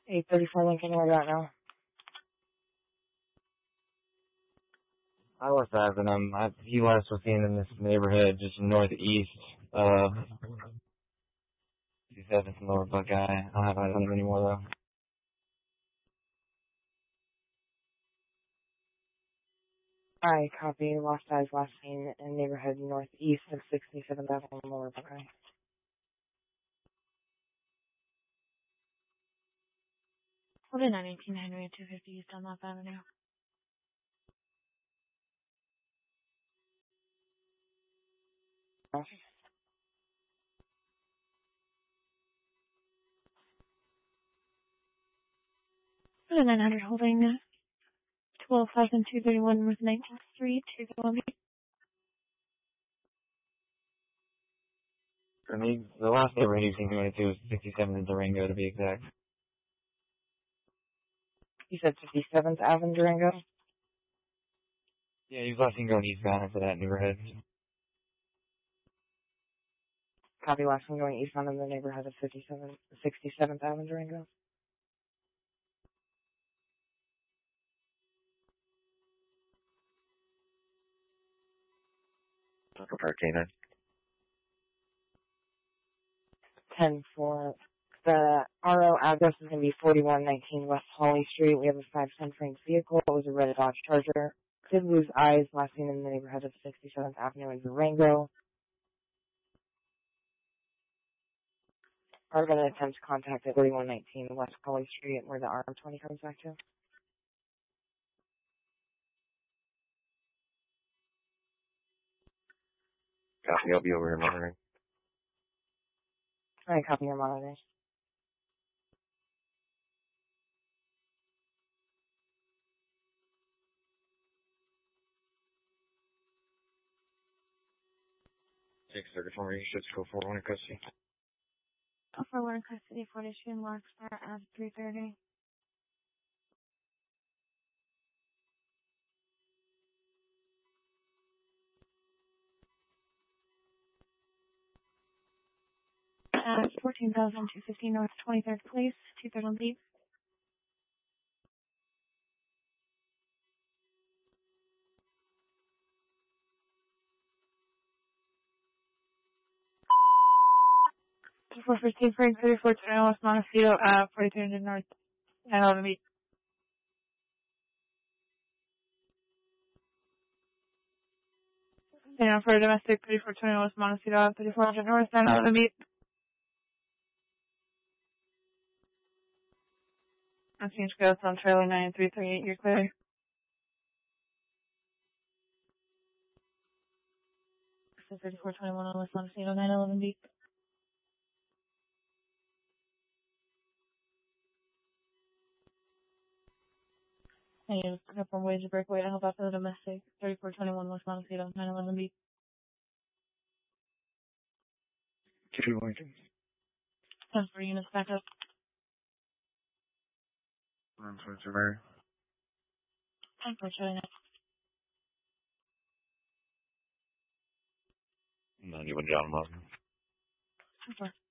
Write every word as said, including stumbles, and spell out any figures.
eight thirty-four Lincoln, where about now? I was having them. I, he last was seen in this neighborhood just northeast of fifty-seventh and Lower Buckeye. I don't have eyes on him anymore though. I copy. Lost eyes last seen in neighborhood northeast of sixty-seventh Avenue and Lower Buckeye. forty-nine eighteen Henry at two fifty East Dunlop Avenue. forty-nine hundred holding twelve thousand two thirty-one North nineteenth Street, two Columbia. For me, the last neighborhood he's seen me to was sixty-seventh and Durango to be exact. You said fifty-seventh Avenue, Durango? Yeah, he was last seen going eastbound into that neighborhood. Copy. Last one going eastbound in the neighborhood of fifty-seventh, sixty-seventh Avenue, Durango. Compare Canaan. ten four. The R O address is going to be forty-one nineteen West Holly Street. We have a five ton framed vehicle. It was a red Dodge Charger. Did lose eyes last seen in the neighborhood of sixty-seventh Avenue in Durango. Are going to attempt contact at forty-one nineteen West Holly Street where the R twenty comes back to. Copy, I'll be over here monitoring. Alright, copy your monitor. Six thirty-four, you should go for one in custody. Oh, for one in custody, forty-two in Larkspur at three thirty. At fourteen thousand two fifty North twenty-third Place, two-third on beat. four fifteen Frank, thirty-four twenty West Montecito, uh, forty-three hundred North, nine eleven beat. And now for domestic, thirty-four twenty West Montecito, thirty-four hundred North, nine eleven beat. I'm seeing scales on trailer nine three three eight, you're clear. So thirty-four twenty-one on West Montecito, nine eleven beat. And you pick up from Wages Breakaway to help out for the domestic, thirty-four twenty-one West Montecito, nine eleven beat. Two Lincoln. ten for units back up. I'm sorry, Sir Mary. ten for showing up. ninety-one John Muslim. ten for.